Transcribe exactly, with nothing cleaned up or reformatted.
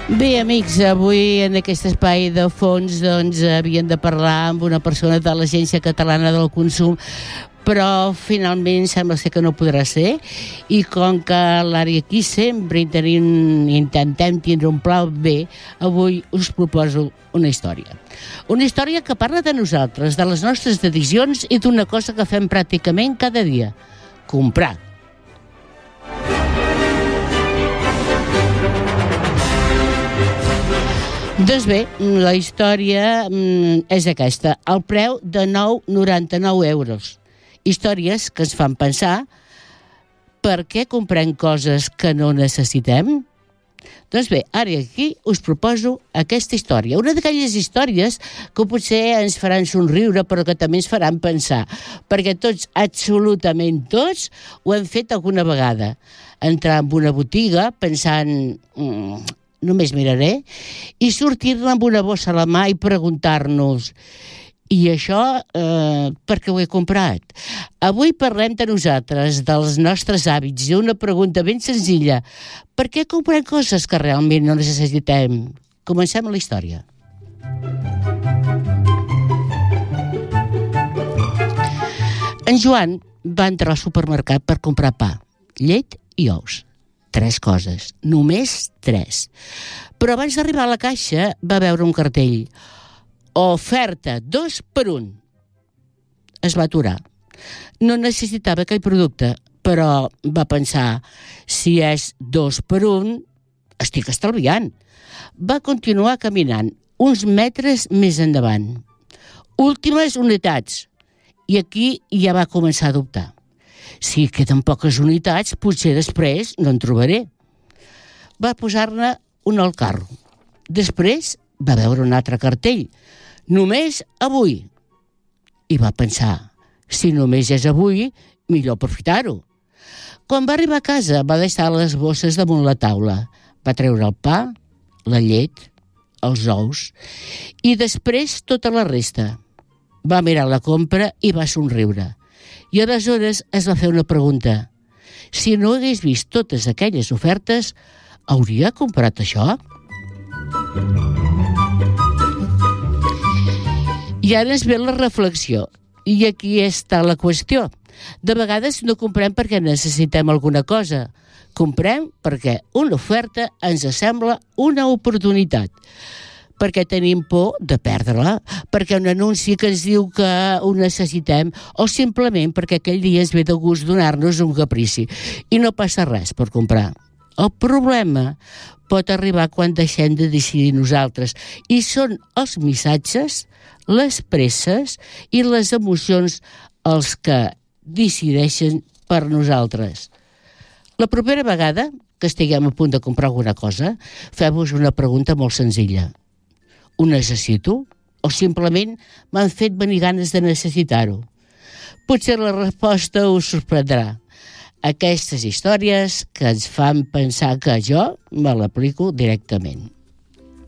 Bé, amics, avui en aquest espai de fons doncs havíem de parlar amb una persona de l'Agència Catalana del Consum, però finalment sembla ser que no podrà ser, i com que l'àrea aquí sempre tenim, intentem tindre un pla B, avui us proposo una història. Una història que parla de nosaltres, de les nostres decisions i d'una cosa que fem pràcticament cada dia: comprar. Doncs bé, la història és aquesta: el preu de nou coma noranta-nou euros. Històries que ens fan pensar per què comprem coses que no necessitem. Doncs bé, ara aquí us proposo aquesta història. Una d'aquelles històries que potser ens faran somriure, però que també ens faran pensar, perquè tots, absolutament tots, ho hem fet alguna vegada. Entrar en una botiga pensant... Mm, només miraré, i sortir-ne amb una bossa a la mà i preguntar-nos: i això eh, per què ho he comprat? Avui parlem de nosaltres, dels nostres hàbits, i una pregunta ben senzilla: per què comprem coses que realment no necessitem? Comencem la història. En Joan va entrar al supermercat per comprar pa, llet i ous. Tres coses, només tres. Però abans d'arribar a la caixa va veure un cartell: oferta dos per un. Es va aturar. No necessitava aquell producte, però va pensar: si és dos per un, estic estalviant. Va continuar caminant uns metres més endavant. Últimes unitats. I aquí ja va començar a dubtar. Si queden poques unitats, potser després no en trobaré. Va posar-ne un al carro. Després va veure un altre cartell: només avui. I va pensar: si només és avui, millor aprofitar-ho. Quan va arribar a casa, va deixar les bosses damunt la taula. Va treure el pa, la llet, els ous i després tota la resta. Va mirar la compra i va somriure. I aleshores es va fer una pregunta: si no hagués vist totes aquelles ofertes, hauria comprat això? I ara ens ve la reflexió. I aquí està la qüestió. De vegades no comprem perquè necessitem alguna cosa. Comprem perquè una oferta ens sembla una oportunitat. Perquè tenim por de perdre-la, perquè un anunci que ens diu que ho necessitem, o simplement perquè aquell dia ens ve de gust donar-nos un caprici. I no passa res per comprar. El problema pot arribar quan deixem de decidir nosaltres, i són els missatges, les presses i les emocions els que decideixen per nosaltres. La propera vegada que estiguem a punt de comprar alguna cosa, feu-vos una pregunta molt senzilla: ho necessito? O simplement m'han fet venir ganes de necessitar-ho? Potser la resposta us sorprendrà. Aquestes històries que ens fan pensar que jo me l'aplico directament.